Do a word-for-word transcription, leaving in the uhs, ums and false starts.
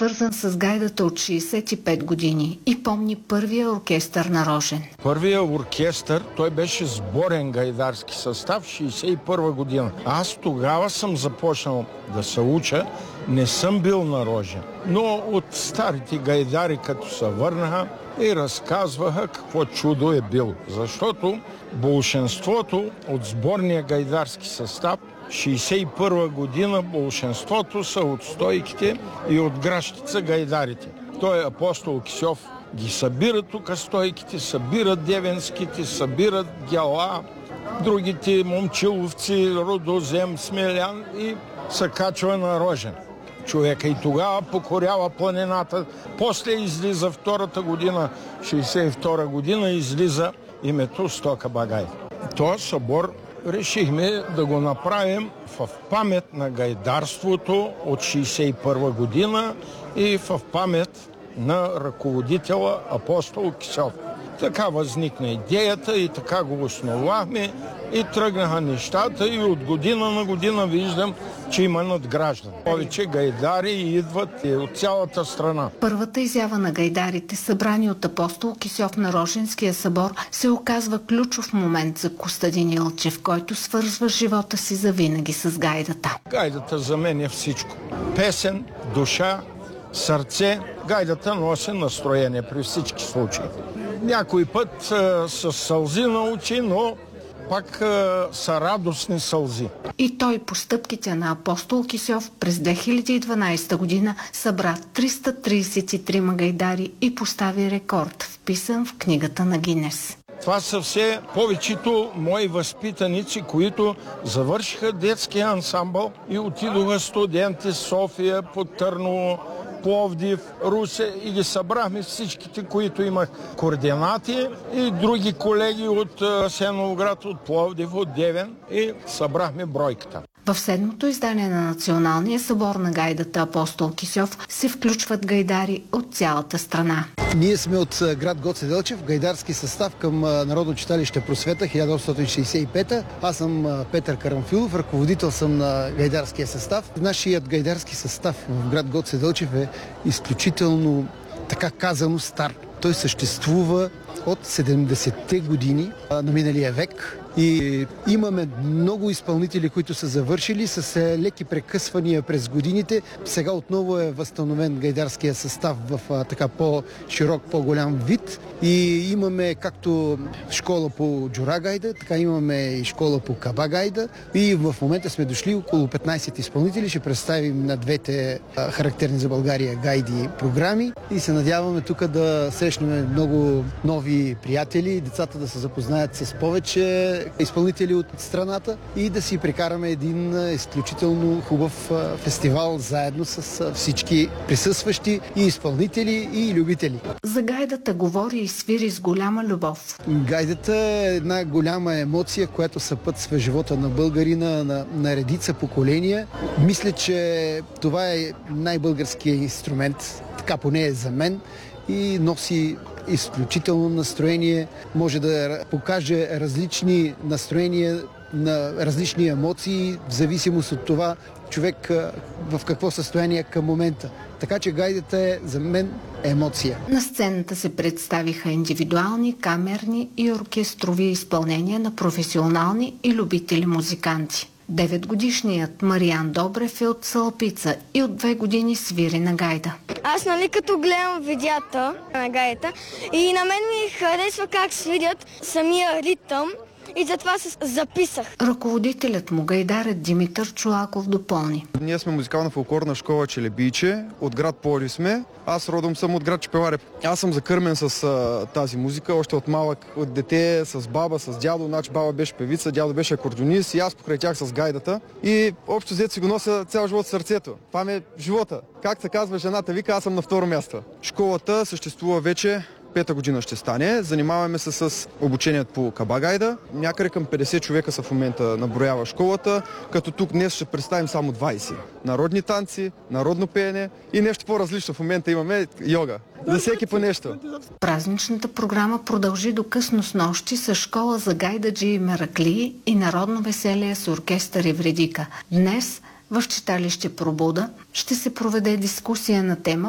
свързан с гайдата от шейсет и пет години и помни първия оркестър на Рожен. Първия оркестър, той беше сборен гайдарски състав шейсет и първа година. Аз тогава съм започнал да се уча, не съм бил на Рожен. Но от старите гайдари, като се върнаха, и разказваха какво чудо е бил. Защото болшинството от сборния гайдарски състав шейсет и първа година болшинството са от стойките и от гращица гайдарите. Той апостол Кисьов ги събира тук стойките, събират девенските, събират гела, другите момчиловци, Родозем, Смелян и се качва на Рожен. Човека и тогава покорява планината. После излиза втората година, шейсет и втора година, излиза името Стока Багай. Този събор решихме да го направим в памет на гайдарството от шейсет и първа година и в памет на ръководителя апостол Кисьов. Така възникна идеята и така го основахме и тръгнаха нещата и от година на година виждам, че има надграждане. Повече гайдари идват и от цялата страна. Първата изява на гайдарите, събрани от апостол Кисьов на Роженския събор, се оказва ключов момент за Костадин Илчев, който свързва живота си завинаги с гайдата. Гайдата за мен е всичко. Песен, душа, сърце. Гайдата носи настроение при всички случаи. Някой път а, с сълзи на очи, но пак а, са радостни сълзи. И той по стъпките на апостол Кисьов през две хиляди и дванадесета година събра триста тридесет и три гайдари и постави рекорд, вписан в книгата на Гинес. Това са все повечето мои възпитаници, които завършиха детския ансамбъл и отидоха студенти в София, под Търново, Пловдив, Русе и ги събрахме всичките, които имах координати и други колеги от Асеновград, от Пловдив, от Девен и събрахме бройката. В седмото издание на Националния събор на гайдата апостол Кисьов се включват гайдари от цялата страна. Ние сме от град Гоце Делчев, гайдарски състав към Народно читалище Просвета хиляда осемстотин шейсет и пета. Аз съм Петър Карамфилов, ръководител съм на гайдарския състав. Нашият гайдарски състав в град Гоце Делчев е изключително, така казано, стар. Той съществува от седемдесетте години на миналия век. И имаме много изпълнители, които са завършили с леки прекъсвания през годините. Сега отново е възстановен гайдарския състав в а, така по-широк, по-голям вид. И имаме както школа по джура гайда, така имаме и школа по каба гайда. И в момента сме дошли около петнадесет изпълнители. Ще представим на двете а, характерни за България гайди програми. И се надяваме тук да срещнем много нови приятели, децата да се запознаят с повече изпълнители от страната и да си прекараме един изключително хубав фестивал заедно с всички присъстващи и изпълнители и любители. За гайдата говори и свири с голяма любов. Гайдата е една голяма емоция, която съпътства живота на българина на, на редица поколения. Мисля, че това е най-българският инструмент, така поне е за мен, и носи изключително настроение, може да покаже различни настроения на различни емоции, в зависимост от това човек в какво състояние е към момента. Така че гайдата е за мен емоция. На сцената се представиха индивидуални, камерни и оркестрови изпълнения на професионални и любители музиканти. Деветгодишният Мариан Добрев е от Салапица и от две години свири на гайда. Аз, нали, като гледам видеята на гайдата и на мен ми харесва как свирят самия ритъм и затова се записах. Ръководителят му гайдарът Димитър Чолаков допълни. Ние сме музикална фолклорна школа Челебийче, от град Пловдив сме. Аз родом съм от град Чепеларе. Аз съм закърмен с а, тази музика, още от малък, от дете, с баба, с дядо. Значи баба беше певица, дядо беше акордеонист и аз покрай тях с гайдата. И общо взето си го нося цял живот в сърцето. Това ми е живота. Как се казва, жената вика, аз съм на второ място. Школата съществува вече пета година ще стане. Занимаваме се с обучението по каба гайда. Някъде към петдесет човека са в момента наброява школата, като тук днес ще представим само двадесет. Народни танци, народно пеене и нещо по-различно. В момента имаме йога. За всеки по нещо. Празничната програма продължи до късно снощи с школа за гайдаджи и мераклии и народно веселие с оркестър и вредика. Днес в читалище Пробуда ще се проведе дискусия на тема